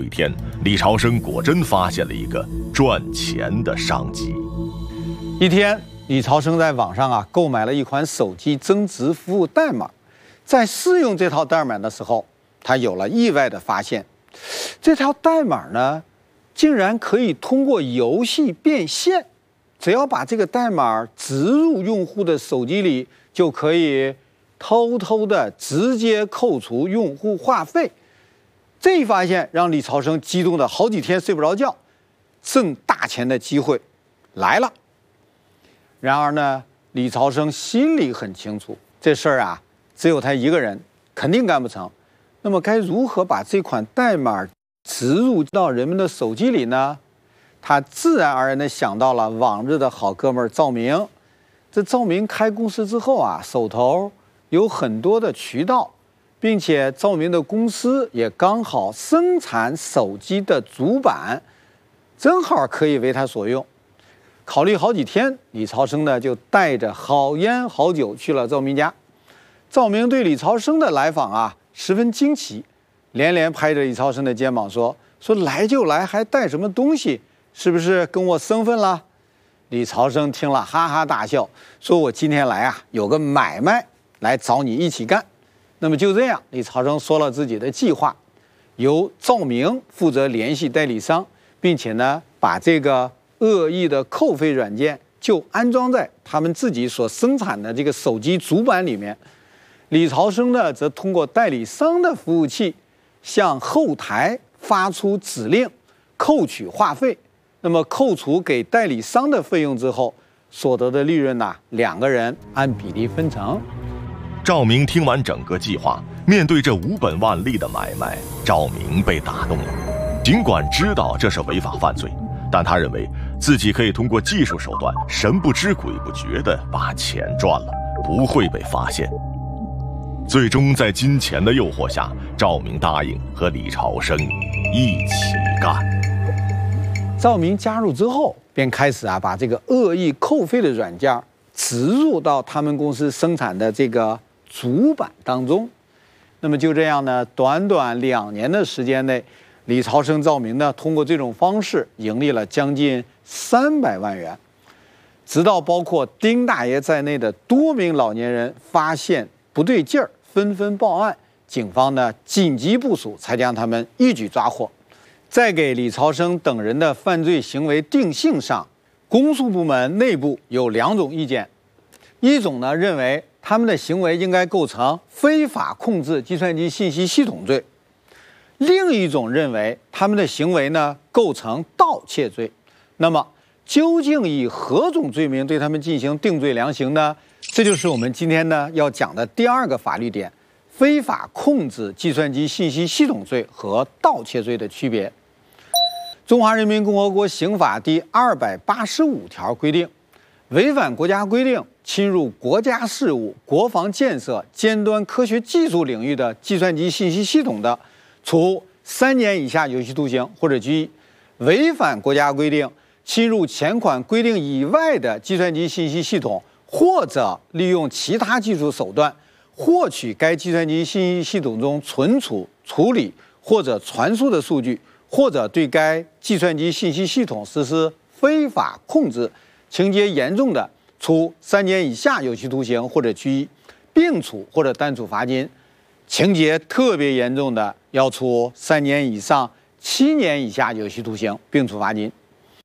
一天，李朝生果真发现了一个赚钱的商机。 一天，李朝生在网上购买了一款手机增值服务代码，在试用这套代码的时候，他有了意外的发现，这套代码呢，竟然可以通过游戏变现，只要把这个代码植入用户的手机里，就可以偷偷的直接扣除用户话费。这一发现让李朝生激动的好几天睡不着觉，挣大钱的机会来了。然而呢，李朝生心里很清楚，这事儿只有他一个人肯定干不成。那么该如何把这款代码植入到人们的手机里呢？他自然而然地想到了往日的好哥们赵明。这赵明开公司之后手头有很多的渠道，并且赵明的公司也刚好生产手机的主板，正好可以为他所用。考虑好几天，李朝生呢就带着好烟好酒去了赵明家。赵明对李朝生的来访十分惊奇，连连拍着李朝生的肩膀说来就来，还带什么东西？是不是跟我生分了？李朝生听了哈哈大笑，说我今天来有个买卖来找你一起干。那么就这样，李朝生说了自己的计划，由赵明负责联系代理商，并且呢把这个恶意的扣费软件就安装在他们自己所生产的这个手机主板里面。李朝生呢则通过代理商的服务器向后台发出指令，扣取话费。那么扣除给代理商的费用之后，所得的利润两个人按比例分成。 赵明听完整个计划，面对这无本万利的买卖，赵明被打动了。尽管知道这是违法犯罪，但他认为自己可以通过技术手段，神不知鬼不觉地把钱赚了，不会被发现。最终在金钱的诱惑下，赵明答应和李朝生一起干。 赵明加入之后，便开始把这个恶意扣费的软件植入到他们公司生产的这个主板当中。那么就这样呢，短短2年的时间内，李朝生、赵明呢通过这种方式盈利了将近300万元。直到包括丁大爷在内的多名老年人发现不对劲儿，纷纷报案，警方呢紧急部署，才将他们一举抓获。在给李朝生等人的犯罪行为定性上，公诉部门内部有2种意见。一种呢认为他们的行为应该构成非法控制计算机信息系统罪，另一种认为他们的行为呢构成盗窃罪。那么究竟以何种罪名对他们进行定罪量刑呢？这就是我们今天呢要讲的第2个法律点：非法控制计算机信息系统罪和盗窃罪的区别。中华人民共和国刑法第285条规定，违反国家规定侵入国家事务、国防建设、尖端科学技术领域的计算机信息系统的，处3年以下有期徒刑或者拘役；违反国家规定侵入前款规定以外的计算机信息系统，或者利用其他技术手段获取该计算机信息系统中存储、处理或者传输的数据，或者对该计算机信息系统实施非法控制，情节严重的，处3年以下有期徒刑或者拘役，并处或者单处罚金；情节特别严重的，要处3年以上7年以下有期徒刑，并处罚金。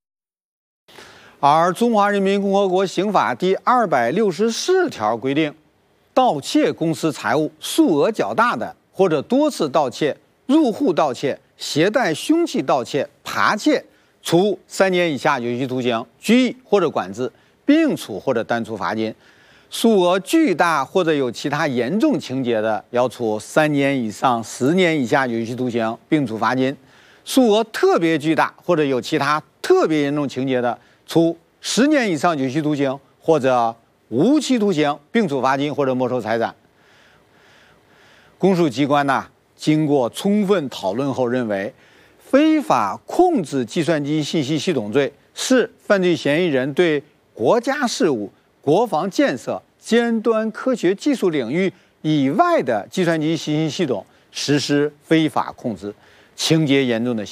而中华人民共和国刑法第264条规定，盗窃公司财物数额较大的，或者多次盗窃、入户盗窃、携带凶器盗窃、扒窃，处3年以下有期徒刑、拘役或者管制，并处或者单处罚金；数额巨大或者有其他严重情节的，要处3年以上10年以下有期徒刑，并处罚金；数额特别巨大或者有其他特别严重情节的，处10年以上有期徒刑或者无期徒刑，并处罚金或者没收财产。公诉机关经过充分讨论后认为，非法控制计算机信息系统罪是犯罪嫌疑人对国家事务、国防建设、尖端科学技术领域以外的计算机信息系统实施非法控制，情节严重的